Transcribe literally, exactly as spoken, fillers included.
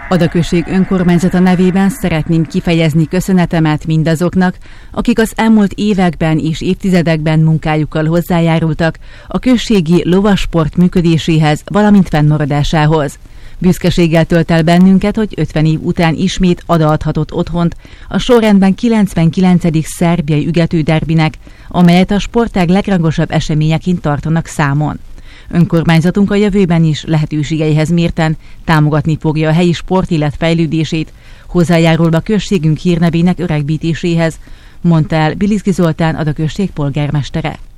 Ada község önkormányzata nevében szeretném kifejezni köszönetemet mindazoknak, akik az elmúlt években és évtizedekben munkájukkal hozzájárultak a községi lovasport működéséhez, valamint fennmaradásához. Büszkeséggel tölt el bennünket, hogy ötven év után ismét Ada adhatott otthont a sorrendben kilencvenkilencedik szerbiai ügető derbinek, amelyet a sportág legrangosabb eseményeként tartanak számon. Önkormányzatunk a jövőben is lehetőségeihez mérten támogatni fogja a helyi sportélet fejlődését, hozzájárulva községünk hírnevének öregbítéséhez, mondta el Bilinszki Zoltán, Ada község polgármestere.